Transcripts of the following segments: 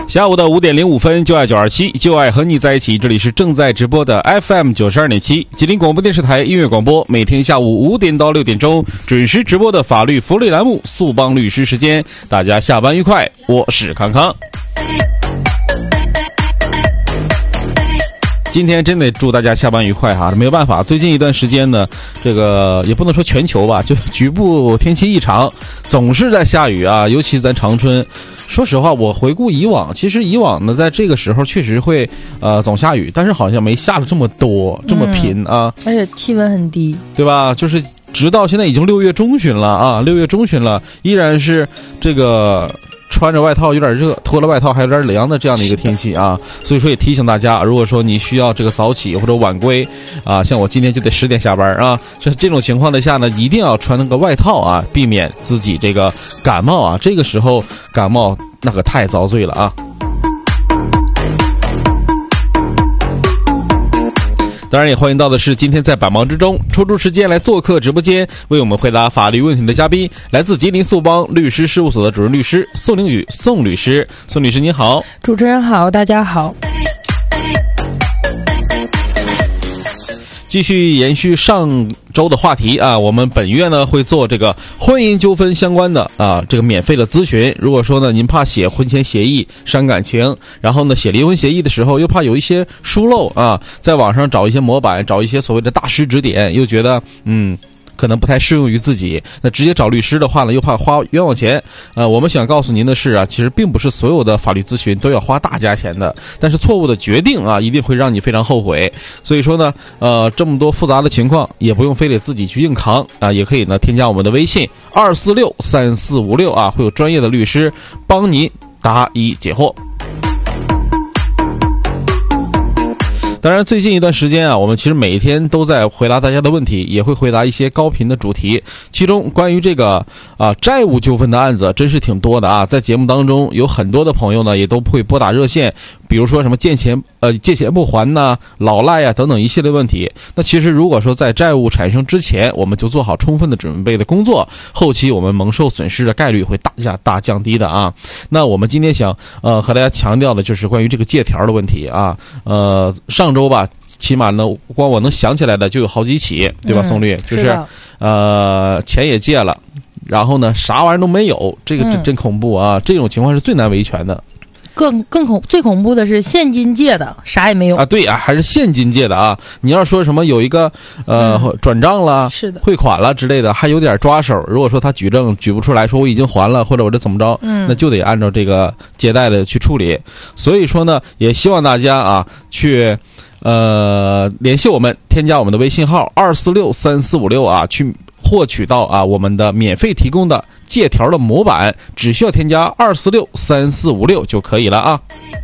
下午的5点05分，就爱927，就爱和你在一起。这里是正在直播的 FM 92.7，吉林广播电视台音乐广播，每天下午5点到6点钟准时直播的法律福利栏目速帮律师时间。大家下班愉快，我是康康。今天真得祝大家下班愉快哈，没有办法，最近一段时间呢，这个也不能说全球吧，就局部天气异常，总是在下雨啊，尤其咱长春。说实话，我回顾以往，其实以往呢，在这个时候确实会总下雨，但是好像没下了这么多，这么频啊， 而且气温很低， 对吧？就是直到现在已经6月中旬了啊，6月中旬了，依然是这个。穿着外套有点热，脱了外套还有点凉的这样的一个天气啊，所以说也提醒大家，如果说你需要这个早起或者晚归啊，像我今天就得10点下班啊，这种情况的下呢，一定要穿那个外套啊，避免自己这个感冒啊，这个时候感冒那可太遭罪了啊。当然也欢迎到的是今天在百忙之中抽出时间来做客直播间为我们回答法律问题的嘉宾，来自吉林速帮律师事务所的主任律师宋凌宇宋律师。宋律师您好。 主持人好，大家好。 继续延续上周的话题啊，我们本月呢会做这个婚姻纠纷相关的这个免费的咨询。如果说呢您怕写婚前协议伤感情，然后呢写离婚协议的时候又怕有一些疏漏啊，在网上找一些模板，找一些所谓的大师指点，又觉得可能不太适用于自己，那直接找律师的话呢又怕花冤枉钱。我们想告诉您的是啊，其实并不是所有的法律咨询都要花大价钱的，但是错误的决定啊一定会让你非常后悔。所以说呢这么多复杂的情况也不用非得自己去硬扛啊，也可以呢添加我们的微信2463456啊，会有专业的律师帮您答疑解惑。当然最近一段时间啊，我们其实每一天都在回答大家的问题，也会回答一些高频的主题，其中关于这个债务纠纷的案子真是挺多的啊，在节目当中有很多的朋友呢也都会拨打热线，比如说什么借钱不还呐、老赖啊等等一系列问题。那其实如果说在债务产生之前我们就做好充分的准备的工作，后期我们蒙受损失的概率会大降低的啊。那我们今天想和大家强调的就是关于这个借条的问题啊。上周吧，起码呢光我能想起来的就有好几起，对吧？宋律就是钱也借了，然后呢啥玩意儿都没有，这个真恐怖啊。这种情况是最难维权的。 最恐怖的是现金借的啥也没有啊，对啊，还是现金借的啊。你要说什么有一个转账了， 是的， 汇款了之类的，还有点抓手。如果说他举证举不出来，说我已经还了或者我这怎么着，那就得按照这个借贷的去处理。所以说呢，也希望大家啊去联系我们，添加我们的微信号2463456啊，去获取到我们的免费提供的借条的模板，只需要添加2463456就可以了啊。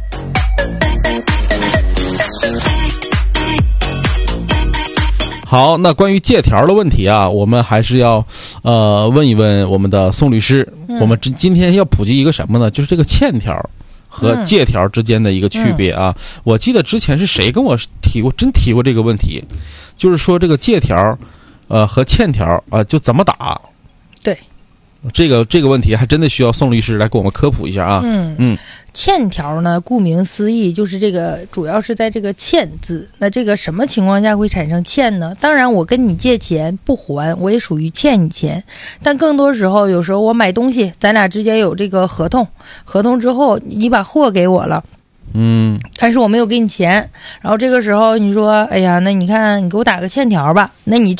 好，那关于借条的问题啊，我们还是要问一问我们的宋律师。我们今天要普及一个什么呢？就是这个欠条和借条之间的一个区别啊。我记得之前是谁跟我提过这个问题，就是说这个借条和欠条就怎么打？对，这个问题还真的需要宋律师来给我们科普一下啊。 欠条呢，顾名思义就是这个，主要是在这个欠字。那这个什么情况下会产生欠呢？当然，我跟你借钱不还，我也属于欠你钱。但更多时候，有时候我买东西，咱俩之间有这个合同之后，你把货给我了。但是我没有给你钱，然后这个时候你说，哎呀，那你看你给我打个欠条吧，那你